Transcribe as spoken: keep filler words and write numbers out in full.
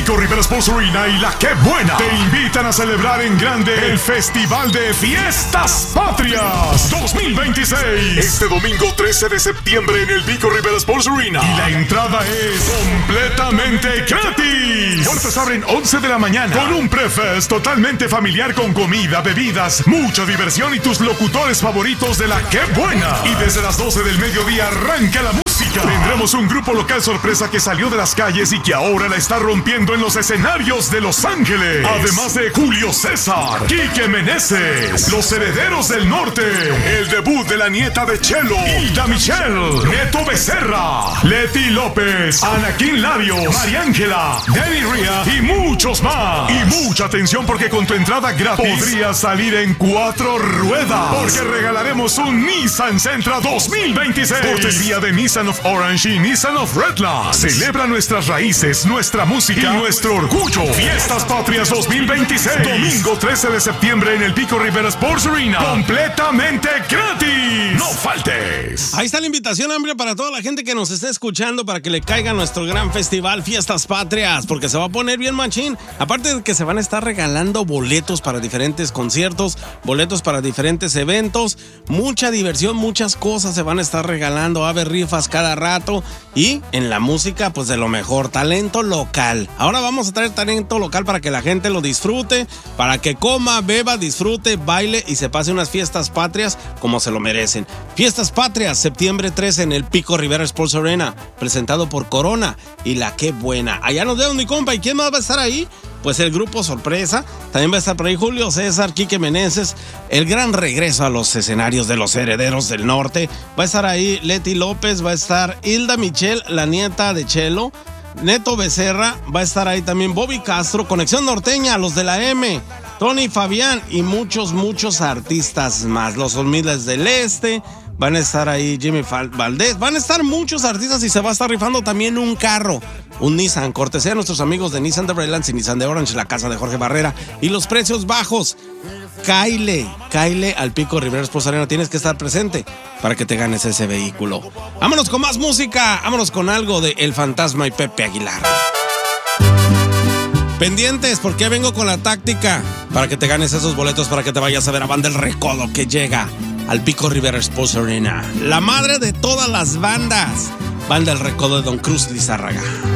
Pico Rivera Sports Arena y La Qué Buena te invitan a celebrar en grande el Festival de Fiestas Patrias dos mil veintiséis. Este domingo trece de septiembre en el Pico Rivera Sports Arena. Y la entrada es completamente gratis. Puertas abren once de la mañana con un prefest totalmente familiar con comida, bebidas, mucha diversión y tus locutores favoritos de La Qué Buena. Y desde las doce del mediodía arranca la música. Tendremos un grupo local sorpresa que salió de las calles y que ahora la está rompiendo en los escenarios de Los Ángeles. Además de Julio César, Quique Meneses, Los Herederos del Norte, el debut de la nieta de Chelo, Hilda Michelle, Neto Becerra, Leti López, Anaquín Larios, María Ángela, Danny Ria y muchos más. Y mucha atención porque con tu entrada gratis podrías salir en cuatro ruedas. Porque regalaremos un Nissan Sentra dos mil veintiséis. Cortesía de Nissan of Orange y Nissan of Redlands. Celebra nuestras raíces, nuestra música y nuestro orgullo. Fiestas Patrias dos mil veintiséis. Domingo trece de septiembre en el Pico Rivera Sports Arena. Completamente gratis. No faltes. Ahí está la invitación amplia para toda la gente que nos esté escuchando para que le caiga a nuestro gran festival Fiestas Patrias, porque se va a poner bien machín. Aparte de que se van a estar regalando boletos para diferentes conciertos, boletos para diferentes eventos, mucha diversión, muchas cosas se van a estar regalando. Va a haber rifas cada rato y en la música pues de lo mejor, talento local. Ahora vamos a traer talento local para que la gente lo disfrute, para que coma, beba, disfrute, baile y se pase unas fiestas patrias como se lo merecen. Fiestas Patrias, septiembre trece en el Pico Rivera Sports Arena, presentado por Corona y La Qué Buena. Allá nos vemos, mi compa. ¿Y quién más va a estar ahí? Pues el grupo sorpresa. También va a estar por ahí Julio César, Quique Meneses, el gran regreso a los escenarios de Los Herederos del Norte. Va a estar ahí Leti López, va a estar Hilda Michelle, la nieta de Chelo, Neto Becerra, va a estar ahí también Bobby Castro, Conexión Norteña, los de la M, Tony Fabián y muchos, muchos artistas más. Los Humildes del Este, van a estar ahí Jimmy Valdés, van a estar muchos artistas y se va a estar rifando también un carro, un Nissan, cortesía de nuestros amigos de Nissan de Redlands y Nissan de Orange, la casa de Jorge Barrera. Y los precios bajos. Caile, caile al Pico Rivera Sports Arena. Tienes que estar presente para que te ganes ese vehículo. Vámonos con más música, vámonos con algo de El Fantasma y Pepe Aguilar. Pendientes, porque vengo con la táctica para que te ganes esos boletos, para que te vayas a ver a Banda El Recodo, que llega al Pico Rivera Sports Arena. La madre de todas las bandas, Banda El Recodo de Don Cruz Lizárraga.